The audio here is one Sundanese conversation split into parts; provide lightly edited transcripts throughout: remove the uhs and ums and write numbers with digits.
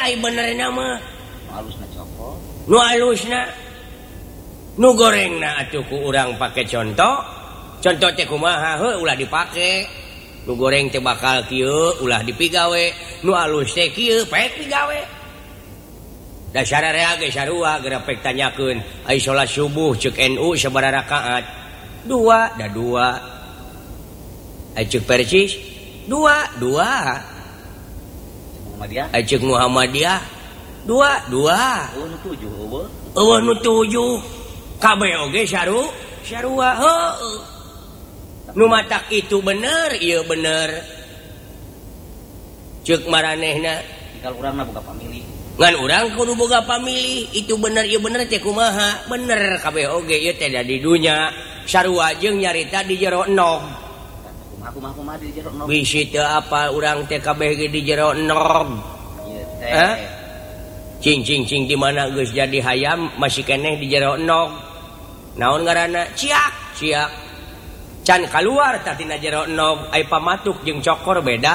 ai bener nama halusna cokor nu halusna nu gorengna atuh ku urang pake contoh teh kumaha heuh ulah dipake nu goreng teh bakal kieu ulah dipigawe nu halus teh kieu pek pigawe da sararea ge sarua geura pek tanyakeun ai salat subuh ceuk NU sabaraha rakaat 2 da 2 ai ceuk persis 2 Muhammadiyah ai ceuk Muhammadiyah 2 nu 7 kabeh oge sarua heuh nu matak itu bener ieu bener ceuk maranehna kalau urangna boga pamilih ngan urang kudu boga pamilih itu bener ieu bener teh kumaha bener kabeh oge ieu teh da di dunya sarua jeung nyarita di jero enog kumaha di jero enog bisi teu apa urang teh kabeh ge di jero enog ieu teh cing di mana geus jadi hayam masih keneh di jero enog naon ngaranna ciak can keluar tatina jero enog ai pamatuk jeung cokor beda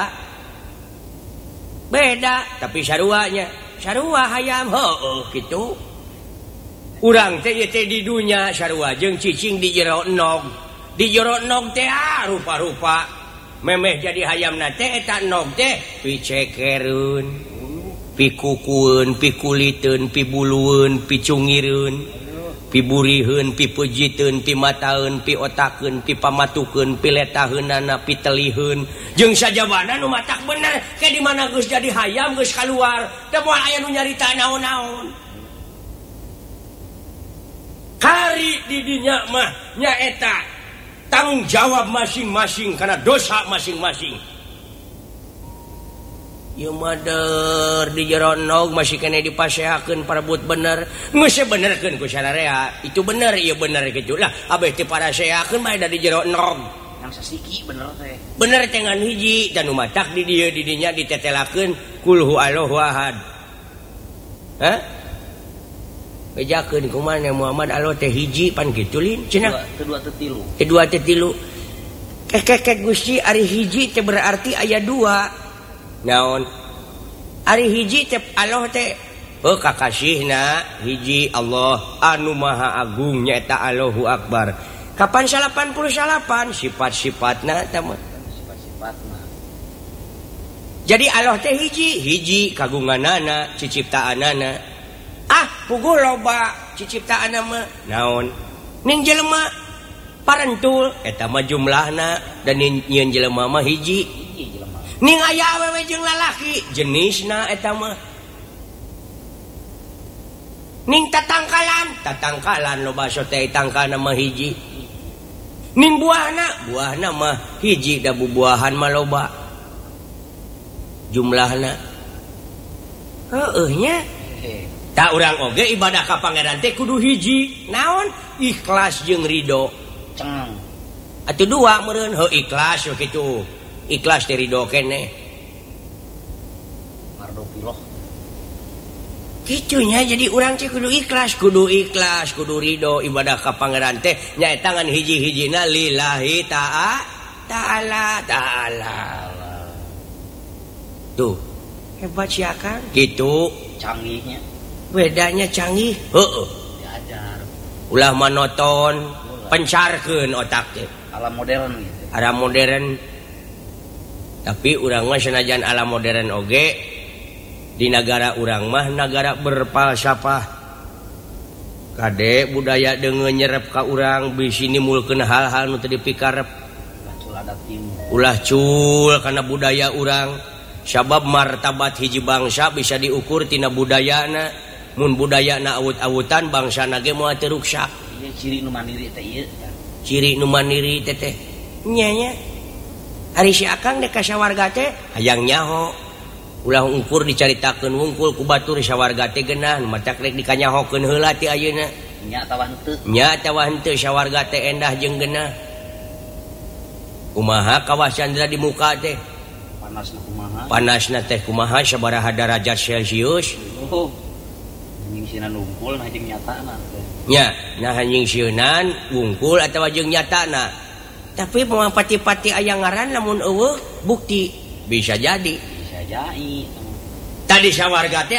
tapi sarua hayam heueuh kitu urang teh ieu teh di dunya sarua jeung cicing di jero enog teh rupa-rupa memeh jadi hayamna teh eta enog teh picekereun pikukueun pikuliteun pibulueun picungireun piburiheun pipujiteun pimataeun piotakeun pipamatukeun piletaheunana piteliheun jeung sajabana nu matak bener ke di mana geus jadi hayam geus kaluar teu moal aya nu nyarita naon-naon kari di dinya mah nyaeta tanggung jawab masing-masing kana dosa masing-masing. Ieu mader di jero enog masih kena dipasehakeun parebut bener geus benerkeun ku sararea itu bener ieu bener kitu lah abeh teu parasehakeun bae da di jero enog yang sasiki bener teh ngan hiji dan nu matak di dieu di dinya ditetelakeun kul huwallahu ahad bejakeun kumaha Muhammad Allah teh hiji pan kitu lin cenah kedua teh tilu kek Gusti ari hiji teh berarti aya 2 naon ari hiji teh Allah teh kakasihna hiji Allah anu maha agung nyaeta Allahu Akbar kapan 88 sifat-sifatna tama sifat-sifatna jadi Allah teh hiji kagunganana ciciptaanana puguh loba ciciptaanna mah naon ning jelema parentul eta mah jumlahna dan nyieun jelema mah hiji ning aya awewe jeung lalaki jenisna eta mah ning tatangkalan loba so teh tangkalna mah hiji ning buahna mah hiji da bubuahan mah loba jumlahna heueuh nya ta urang oge ibadah ka pangeran teh kudu hiji naon ikhlas jeung ridho ceng atuh 2 meureun heuh ikhlas yo kitu ikhlas dari dokene mardopiloh kitunya jadi urang teh kudu ikhlas kudu ridho ibadah ka pangeran teh nyaeta ngan hiji-hijina lillahi ta'ala tuh hebat sia kan gitu canggihnya bedanya canggih heueuh diajar ulah monoton pencarkeun otak teh ala modern gitu ala modern tapi urang mah sanajan ala modern oge di negara urang mah negara berfalsafah kade budaya deungeun nyerep ka urang bisi nimulkeun hal-hal nu teu dipikarep ulah cul kana budaya urang sabab martabat hiji bangsa bisa diukur tina budayana mun budayana awut-awutan bangsana ge moal teu ruksa ieu ciri nu mandiri teh ieu ciri nu mandiri teh nya hari si akang dek ka sawarga teh hayang nyaho ulah ukur dicaritakeun wungkul ku batur sawarga teh geunah matak rek dikanyahokeun heula ti ayeuna nya tawah henteu sawarga teh endah jeung geunah kumaha kawasandra di muka teh panasna teh kumaha sabaraha derajat Celcius anjing sieunnan wungkul nah jeung nyatana nya nah anjing sieunnan wungkul atawa jeung nyatana tapi moal pati-pati aya ngaran lamun eueuh bukti bisa jadi tadi sawarga teh